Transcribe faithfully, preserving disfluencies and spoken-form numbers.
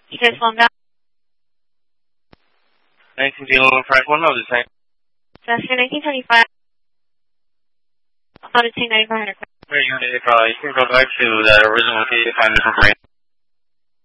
You guys slowing down? nineteen zero five one, no, this time. That's your nineteen twenty-five. How to take ninety-five hundred. Where you, if, uh, you can go back to that original location, find a different plane.